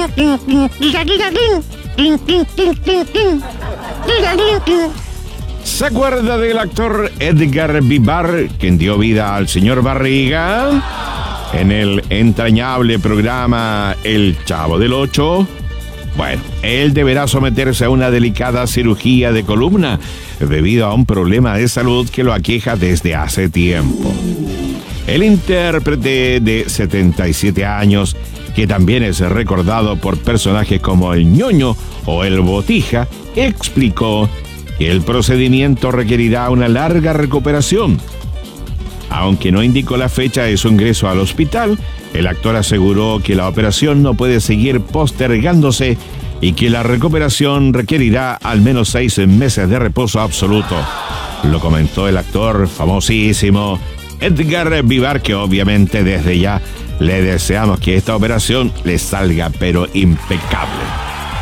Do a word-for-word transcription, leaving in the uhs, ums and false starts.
¿Se acuerda del actor Edgar Vivar, quien dio vida al señor Barriga en el entrañable programa El Chavo del Ocho? Bueno, él deberá someterse a una delicada cirugía de columna debido a un problema de salud que lo aqueja desde hace tiempo. El intérprete de setenta y siete años, que también es recordado por personajes como el Ñoño o el Botija, explicó que el procedimiento requerirá una larga recuperación. Aunque no indicó la fecha de su ingreso al hospital, el actor aseguró que la operación no puede seguir postergándose y que la recuperación requerirá al menos seis meses de reposo absoluto. Lo comentó el actor famosísimo Edgar Vivar, que obviamente desde ya le deseamos que esta operación le salga pero impecable.